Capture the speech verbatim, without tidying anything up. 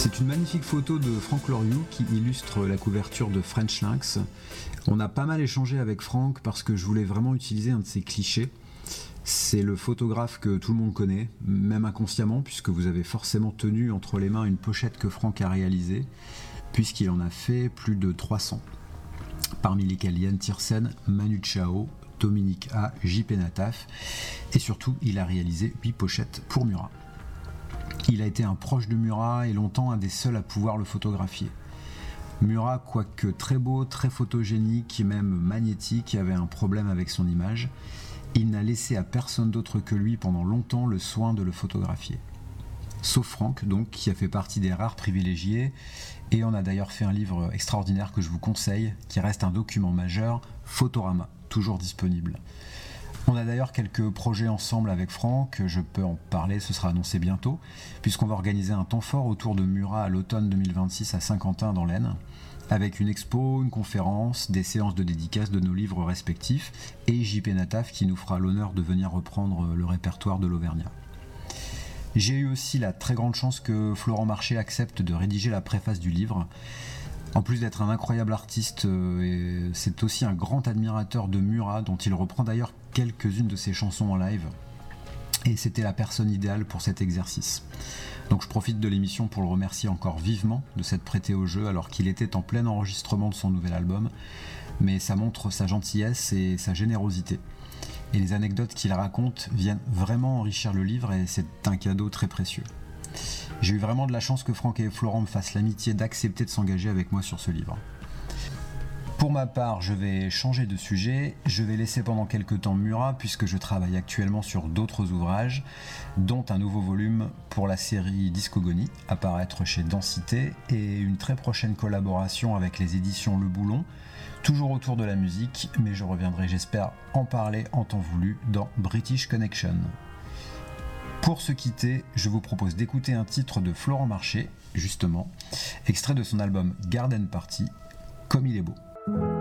C'est une magnifique photo de Franck Loriot qui illustre la couverture de French Lynx. On a pas mal échangé avec Franck parce que je voulais vraiment utiliser un de ses clichés. C'est le photographe que tout le monde connaît, même inconsciemment, puisque vous avez forcément tenu entre les mains une pochette que Franck a réalisée, puisqu'il en a fait plus de trois cents. Parmi lesquels Yann Tiersen, Manu Chao, Dominique A, J P Nataf, et surtout il a réalisé huit pochettes pour Murat. Il a été un proche de Murat et longtemps un des seuls à pouvoir le photographier. Murat, quoique très beau, très photogénique et même magnétique, avait un problème avec son image. Il n'a laissé à personne d'autre que lui pendant longtemps le soin de le photographier. Sauf Franck, donc, qui a fait partie des rares privilégiés, et on a d'ailleurs fait un livre extraordinaire que je vous conseille, qui reste un document majeur, Photorama, toujours disponible. On a d'ailleurs quelques projets ensemble avec Franck, je peux en parler, ce sera annoncé bientôt, puisqu'on va organiser un temps fort autour de Murat à l'automne deux mille vingt-six à Saint-Quentin dans l'Aisne, avec une expo, une conférence, des séances de dédicaces de nos livres respectifs, et J P Nataf qui nous fera l'honneur de venir reprendre le répertoire de l'Auvergnat. J'ai eu aussi la très grande chance que Florent Marché accepte de rédiger la préface du livre. En plus d'être un incroyable artiste, euh, c'est aussi un grand admirateur de Murat, dont il reprend d'ailleurs quelques-unes de ses chansons en live. Et c'était la personne idéale pour cet exercice. Donc je profite de l'émission pour le remercier encore vivement de s'être prêté au jeu alors qu'il était en plein enregistrement de son nouvel album. Mais ça montre sa gentillesse et sa générosité. Et les anecdotes qu'il raconte viennent vraiment enrichir le livre et c'est un cadeau très précieux. J'ai eu vraiment de la chance que Franck et Florent me fassent l'amitié d'accepter de s'engager avec moi sur ce livre. Pour ma part, je vais changer de sujet, je vais laisser pendant quelques temps Murat puisque je travaille actuellement sur d'autres ouvrages, dont un nouveau volume pour la série Discogonie, à paraître chez Densité, et une très prochaine collaboration avec les éditions Le Boulon, toujours autour de la musique, mais je reviendrai, j'espère, en parler en temps voulu dans British Connection. Pour se quitter, je vous propose d'écouter un titre de Florent Marché, justement, extrait de son album Garden Party, Comme il est beau.